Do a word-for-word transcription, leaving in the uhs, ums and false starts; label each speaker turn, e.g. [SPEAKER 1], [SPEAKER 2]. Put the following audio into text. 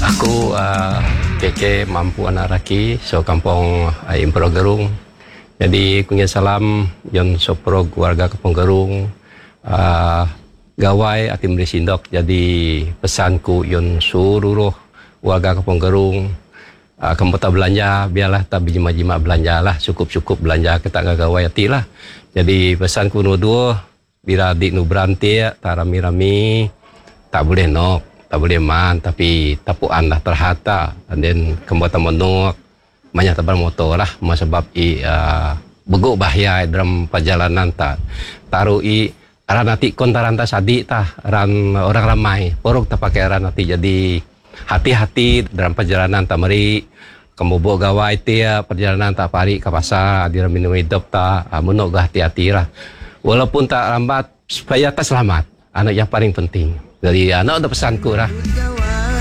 [SPEAKER 1] Aku uh, K K mampu anak raki so kampung uh, Impro Gerung. Jadi kunya salam yon sopro warga Kampung Gerung. Uh, gawai atim Sindok. Jadi pesanku yon seluruh warga Kampung Gerung. Uh, kamu tak belanja biarlah tak bijima-jima belanja lah, cukup-cukup belanja kita gak gawai hati lah. Jadi pesanku nu dua bila dik nu beranti tak rami-rami tak boleh nok, tak boleh man, tapi tapuan lah terhata. Dan then kembali menuk banyak tabal motor lah, sebab i uh, beguk bahaya dalam perjalanan tak taruh i aran nanti kontaranta sadi tah aran orang ramai porok tak pakai aran nanti. Jadi hati-hati dalam perjalanan tak meri kamu bawa gawai tia perjalanan tak pari ke pasar dia minum hidup tak menuk hati-hati lah walaupun tak lambat supaya tak selamat anak yang paling penting. Jadi anak ada pesanku lah.